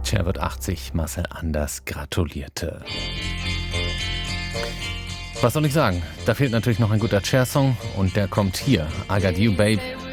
Cher wird 80, Marcel Anders gratulierte. Was soll ich sagen? Da fehlt natürlich noch ein guter Cher-Song und der kommt hier. I Got You, Babe.